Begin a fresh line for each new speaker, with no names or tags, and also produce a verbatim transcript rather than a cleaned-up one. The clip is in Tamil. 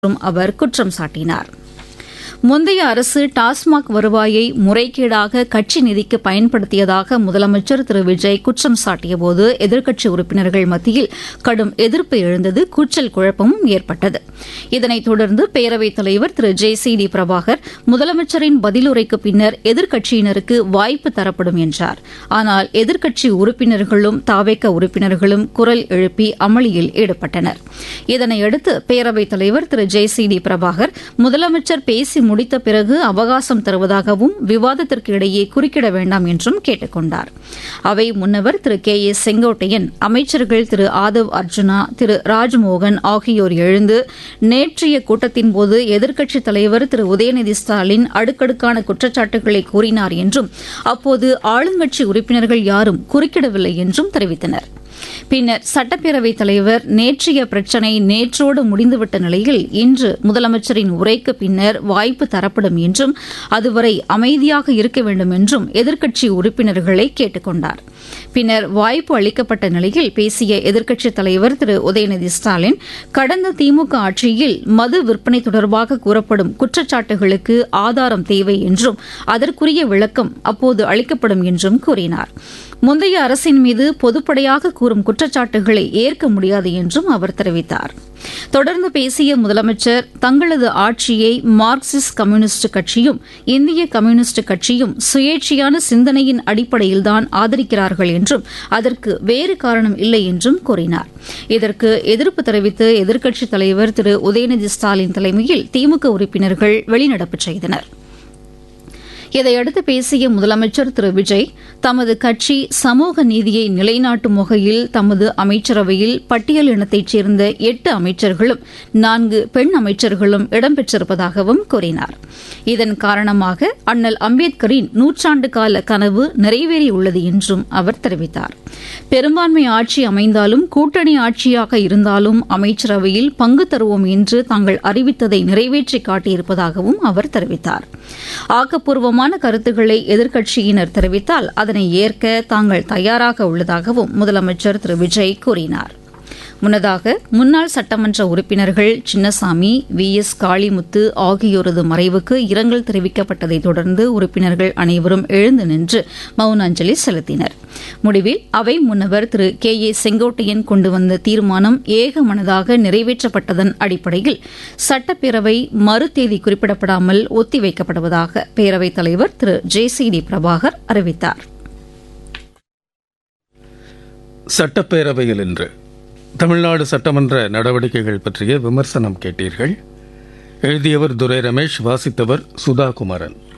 என்றும் அவர் குற்றம் சாட்டினார். முந்தைய அரசு டாஸ்மாக் வருவாயை முறைகேடாக கட்சி நிதிக்கு பயன்படுத்தியதாக முதலமைச்சர் திரு விஜய் குற்றம் சாட்டியபோது எதிர்க்கட்சி உறுப்பினர்கள் மத்தியில் கடும் எதிர்ப்பு எழுந்தது, கூச்சல் குழப்பமும் ஏற்பட்டது. இதனைத் தொடர்ந்து பேரவைத் தலைவர் திரு ஜே சி டி பிரபாகர் முதலமைச்சரின் பதிலுரைக்கு பின்னர் எதிர்க்கட்சியினருக்கு வாய்ப்பு தரப்படும் என்றார். ஆனால் எதிர்க்கட்சி உறுப்பினர்களும் தாவேக உறுப்பினர்களும் குரல் எழுப்பி அமளியில் ஈடுபட்டனர். இதனையடுத்து பேரவைத் தலைவர் திரு ஜே சி டி பிரபாகர் முதலமைச்சர் பேசி முடித்த பிறகு அவகாசம் தருவதாகவும் விவாதத்திற்கு இடையே குறுக்கிட வேண்டாம் என்றும் கேட்டுக் கொண்டார். அவை முன்னவர் திரு கே ஏ செங்கோட்டையன், அமைச்சர்கள் திரு ஆதவ் அர்ஜுனா, திரு ராஜ்மோகன் ஆகியோர் எழுந்து நேற்றைய கூட்டத்தின்போது எதிர்க்கட்சித் தலைவர் திரு உதயநிதி ஸ்டாலின் அடுக்கடுக்கான குற்றச்சாட்டுகளை கூறினார் என்றும் அப்போது ஆளுங்கட்சி உறுப்பினர்கள் யாரும் குறுக்கிடவில்லை என்றும் தெரிவித்தனர். பின்னர் சட்டப்பேரவைத் தலைவர் நேற்றைய பிரச்சினை நேற்றோடு முடிந்துவிட்ட நிலையில் இன்று முதலமைச்சரின் உரைக்கு பின்னர் வாய்ப்பு தரப்படும் என்றும் அதுவரை அமைதியாக இருக்க வேண்டும் என்றும் எதிர்க்கட்சி உறுப்பினர்களை கேட்டுக் கொண்டார். பின்னர் வாய்ப்பு அளிக்கப்பட்ட நிலையில் பேசிய எதிர்க்கட்சித் தலைவர் திரு உதயநிதி ஸ்டாலின், கடந்த திமுக ஆட்சியில் மது விற்பனை தொடர்பாக கூறப்படும் குற்றச்சாட்டுகளுக்கு ஆதாரம் தேவை என்றும் அதற்குரிய விளக்கம் அப்போது அளிக்கப்படும் என்றும் கூறினார். முந்தைய அரசின் மீது பொதுப்படையாக கூறும் குற்றச்சாட்டுகளை ஏற்க முடியாது என்றும் அவர் தெரிவித்தார். தொடர்ந்து பேசிய முதலமைச்சர், தங்களது ஆட்சியை மார்க்சிஸ்ட் கம்யூனிஸ்ட் கட்சியும் இந்திய கம்யூனிஸ்ட் கட்சியும் சுயேட்சையான சிந்தனையின் அடிப்படையில்தான் ஆதரிக்கிறார்கள் என்றும் அதற்கு வேறு காரணம் இல்லை என்றும் கூறினார். இதற்கு எதிர்ப்பு தெரிவித்து எதிர்க்கட்சித் தலைவர் திரு உதயநிதி ஸ்டாலின் தலைமையில் திமுக உறுப்பினர்கள் வெளிநடப்பு செய்தனர். இதையடுத்து பேசிய முதலமைச்சர் திரு விஜய், தமது கட்சி சமூக நீதியை நிலைநாட்டும் வகையில் தமது அமைச்சரவையில் பட்டியல் இனத்தைச் சேர்ந்த எட்டு அமைச்சர்களும் நான்கு பெண் அமைச்சர்களும் இடம்பெற்றிருப்பதாகவும் கூறினார். இதன் காரணமாக அண்ணல் அம்பேத்கரின் நூற்றாண்டு கால கனவு நிறைவேறியுள்ளது என்றும் அவர் தெரிவித்தார். பெரும்பான்மை ஆட்சி அமைந்தாலும் கூட்டணி ஆட்சியாக இருந்தாலும் அமைச்சரவையில் பங்கு தருவோம் என்று தாங்கள் அறிவித்ததை நிறைவேற்றி காட்டியிருப்பதாகவும் அவர் தெரிவித்தார். ஆக்கப்பூர்வமான கருத்துக்களை எதிர்க்கட்சியினர் தெரிவித்தால் அதனை ஏற்க தாங்கள் தயாராக உள்ளதாகவும் முதலமைச்சர் திரு விஜய் கூறினார். முன்னதாக முன்னாள் சட்டமன்ற உறுப்பினர்கள் சின்னசாமி, வி எஸ் காளிமுத்து ஆகியோரது மறைவுக்கு இரங்கல் தெரிவிக்கப்பட்டதைத் தொடர்ந்து உறுப்பினர்கள் அனைவரும் எழுந்து நின்று மௌன அஞ்சலி செலுத்தினர். முடிவில் அவை முன்னவர் திரு கே ஏ செங்கோட்டையன் கொண்டு வந்த தீர்மானம் ஏகமனதாக நிறைவேற்றப்பட்டதன் அடிப்படையில் சட்டப்பேரவை மறு தேதி குறிப்பிடப்படாமல் ஒத்திவைக்கப்படுவதாக பேரவைத் தலைவர் திரு ஜே சி டி பிரபாகர் அறிவித்தார்.
சட்டப்பேரவையில் இன்று தமிழ்நாடு சட்டமன்ற நடவடிக்கைகள் பற்றிய விமர்சனம் கேட்டீர்கள். எழுதியவர் துரை ரமேஷ், வாசித்தவர் சுதா குமரன்.